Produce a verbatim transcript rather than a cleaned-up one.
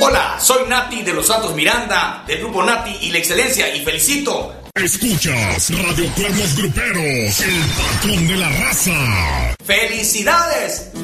Hola, soy Nati de los Santos Miranda, del grupo Nati y la Excelencia, y felicito. Escuchas Radio Cuernos Gruperos, el patrón de la raza. ¡Felicidades!